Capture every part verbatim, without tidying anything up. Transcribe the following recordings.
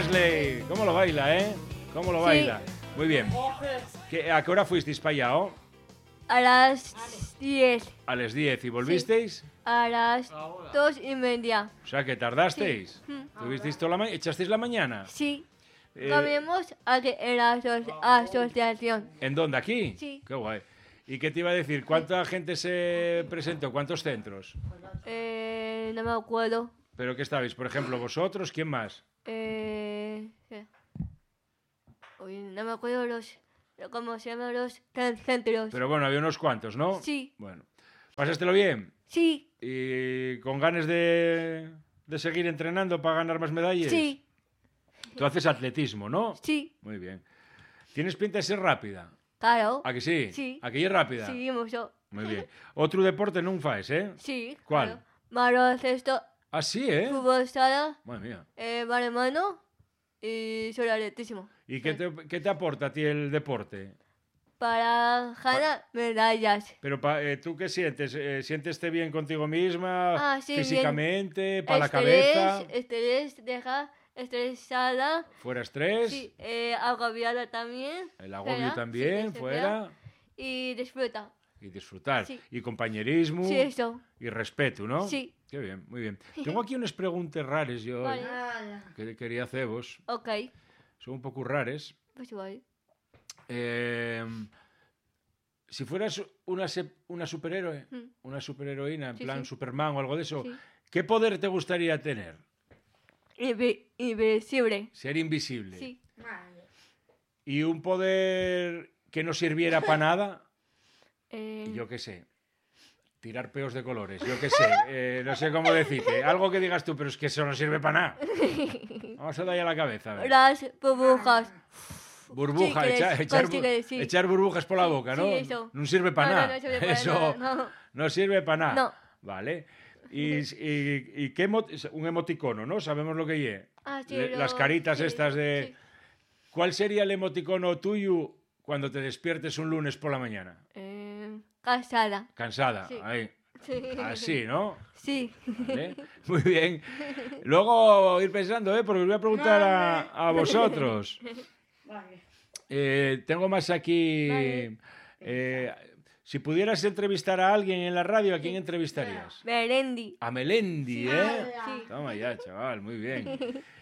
Ashley. ¿Cómo lo baila, eh? ¿Cómo lo baila? Sí. Muy bien. ¿Qué, ¿A qué hora fuisteis para allá, oh? A las diez. A las diez. ¿Y volvisteis? Sí. A las dos y media. O sea, que tardasteis. Sí. ¿Tuvisteis toda la ma- ¿Echasteis la mañana? Sí. Eh, Comimos aquí en la aso asociación. ¿En dónde? ¿Aquí? Sí. Qué guay. ¿Y qué te iba a decir? ¿Cuánta gente se presentó? ¿Cuántos centros? Eh, no me acuerdo. ¿Pero qué estabais? Por ejemplo, vosotros, ¿quién más? Eh, ¿qué? Uy, no me acuerdo los, cómo se llaman los centros. Pero bueno, había unos cuantos, ¿no? Sí. Bueno. ¿Pasástelo bien? Sí. ¿Y con ganas de, de seguir entrenando para ganar más medallas? Sí. Tú haces atletismo, ¿no? Sí. Muy bien. ¿Tienes pinta de ser rápida? Claro. ¿A que sí? Sí. ¿A que es rápida? Sí, mucho. Muy bien. Otro deporte non faes, eh? Sí. ¿Cuál? Claro. Baloncesto, Ah, sí, eh? fútbol sala, Madre mía. eh, balonmano y solo atletismo. ¿Y qué te, qué te aporta a ti el deporte? Para ganar medallas. Pero pa- eh, ¿tú qué sientes? Eh, ¿Siénteste bien contigo misma? Ah, sí, físicamente, para la Estrés, cabeza. Estrés, deja estresada. ¿Fuera estrés? Sí, eh, agobiada también. El agobio fuera, también, sí, fuera. Y disfruta. Y disfrutar. Sí. Y compañerismo. Sí, eso. Y respeto, ¿no? Sí. Qué bien, muy bien. Tengo aquí unas preguntas raras yo Vale. que quería haceros. Ok. Son un poco raras. Pues vale. Eh, si fueras una, se- una superhéroe, Mm. una superheroína, en Sí, plan sí. Superman o algo de eso, Sí. ¿qué poder te gustaría tener? Invi- invisible. Ser invisible. Sí. ¿Y un poder que no sirviera para nada? Eh, Yo qué sé. Tirar peos de colores, yo qué sé. Eh, no sé cómo decirte. Algo que digas tú, pero es que eso no sirve para nada. Vamos a darle a la cabeza. A ver. Las burbujas. Burbuja, Sí, que echa- es- echar, sí, bu- que sí. echar burbujas por la boca, Sí, ¿no? eso. No sirve para No, no, nada. no sirve para eso nada, no. no sirve para nada. No. Vale. Y, y, y qué emo- un emoticono, ¿no? Sabemos lo que es. Ah, sí, Le- lo- Las caritas sí, estas de... sí. ¿Cuál sería el emoticono tuyo cuando te despiertes un lunes por la mañana? Eh, casada. Cansada. Sí. Ahí. Sí. Así, ¿no? Sí. Vale. Muy bien. Luego ir pensando, ¿eh? Porque os voy a preguntar a, a vosotros. Eh, tengo más aquí. Vale. eh, si pudieras entrevistar a alguien en la radio, ¿a quién entrevistarías? Melendi. A Melendi, ¿eh? Sí. Toma ya, chaval, muy bien.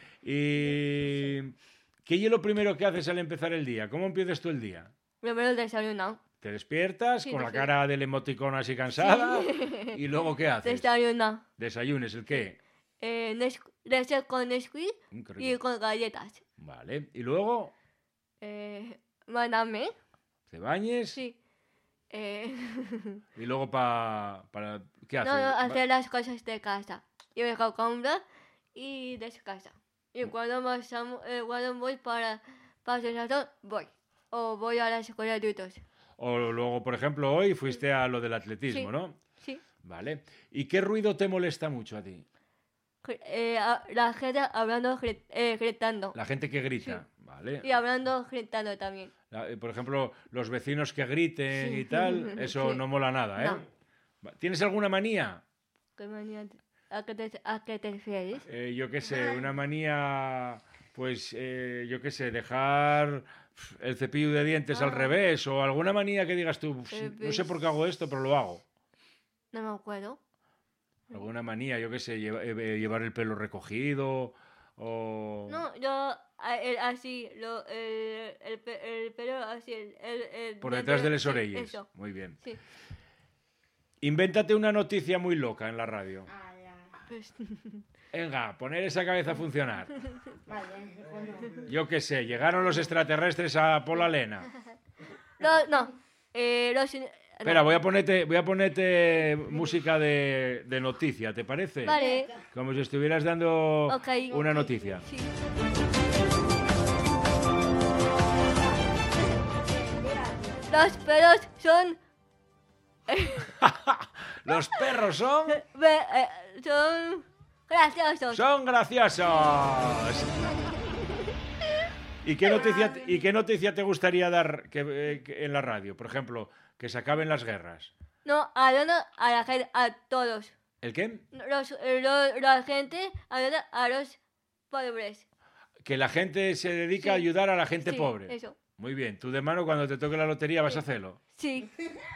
¿Y qué es lo primero que haces al empezar el día? ¿Cómo empiezas tú el día? Primero el desayuno. ¿Te despiertas Sí, con la sí. cara del emoticono así cansada? ¿Y luego qué haces? Desayuno. ¿Desayunes el qué? Eh, Nes- leche con Nesquik Mm, qué rico. y con galletas. Vale. ¿Y luego Eh, Maname. te bañes? Sí. Eh, ¿Y luego pa, para qué haces? no, no, Va- hacer las cosas de casa. Y me comprar y descansa. Y cuando, pasamos, eh, cuando voy para para voy. O voy a la escuela de adultos. O luego, por ejemplo, hoy fuiste a lo del atletismo, Sí. ¿no? Sí. Vale. ¿Y qué ruido te molesta mucho a ti? Gri- Eh, a- la gente hablando, gri- eh, gritando. La gente que grita, ¿vale? Y hablando, gritando también. La- eh, por ejemplo, los vecinos que griten Sí. y tal, eso Sí. no mola nada, ¿eh? No. Va- ¿Tienes alguna manía? ¿Qué manía te- ¿A qué te, a qué te refieres? Eh, yo qué sé, una manía, pues, eh, yo qué sé, dejar pf, el cepillo de dientes al Ah. revés o alguna manía que digas tú, "Pf, Eh, no sé ves. por qué hago esto, pero lo hago. No me acuerdo. Alguna manía, yo qué sé, lleva- eh, llevar el pelo recogido o... No, yo a- el- así, lo, el, el, pe- el pelo así, el, el, el Por de- detrás de las sí, orellas. Eso, Muy bien. sí. Invéntate una noticia muy loca en la radio. Pues, Venga, poner esa cabeza a funcionar. Yo qué sé, llegaron los extraterrestres a Pola Lena. no, no. Eh, los, Espera, voy a ponerte, voy a ponerte música de, de noticia, ¿te parece? Vale. Como si estuvieras dando Ok. una noticia. Sí. Los perros son... Los perros son... ve- eh, son graciosos. ¡Son graciosos! ¿Y qué noticia, ¿y qué noticia te gustaría dar que, eh, que en la radio? Por ejemplo, que se acaben las guerras. No, hablando a la gente, a todos. ¿El qué? Los, eh, lo- la gente ayuda a los pobres. que la gente se dedica a Sí. ayudar a la gente Sí, pobre. eso. Muy bien. Tú de mano, cuando te toque la lotería, vas a hacerlo. Sí.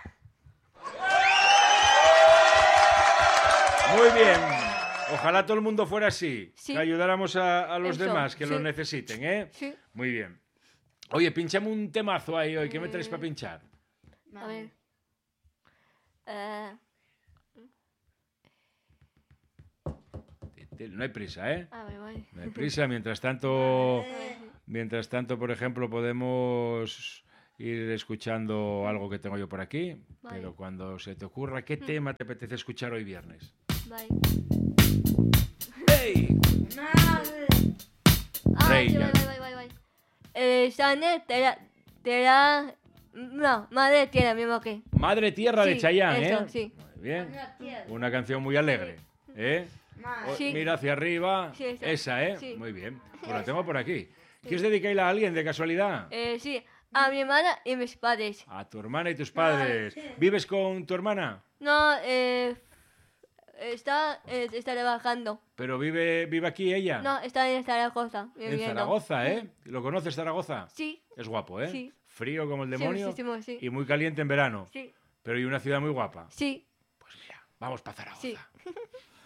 Muy bien. Ojalá todo el mundo fuera así. Sí. Que ayudáramos a, a los Eso, demás que lo sí. necesiten, ¿eh? Sí. Muy bien. Oye, pinchame un temazo ahí hoy. ¿Qué me traes para pinchar? A ver. Eh, No hay prisa, ¿eh? a ver, vale. No hay prisa. Mientras tanto, A ver, sí. mientras tanto, por ejemplo, podemos ir escuchando algo que tengo yo por aquí. Vale. Pero cuando se te ocurra, ¿qué tema te apetece escuchar hoy viernes? Vale. ¡Hey! Ah, Rey, sí, ya. vale, vale, vale, vale. Eh, Sane te la, te la... No, madre tierra, mismo que. Madre Tierra de Sí, Chayanne, eso, ¿eh? sí. Muy bien. Una canción muy alegre, ¿eh? O- Sí. Mira hacia arriba. Sí, esa. Esa, ¿eh? Sí. Muy bien. Pues la tengo por aquí. ¿Quieres dedicarla a alguien de casualidad? Eh, sí, a mi hermana y mis padres. A tu hermana y tus padres. ¿Vives con tu hermana? No, eh, está, eh, está trabajando. ¿Pero vive, vive aquí ella? No, está en Zaragoza. En viviendo. Zaragoza, ¿eh? ¿Lo conoces, Zaragoza? Sí, Es guapo, ¿eh? Sí. Frío como el sí, demonio muchísimo, sí. y muy caliente en verano. Sí, Pero y una ciudad muy guapa. sí, Pues mira, vamos para Zaragoza. sí.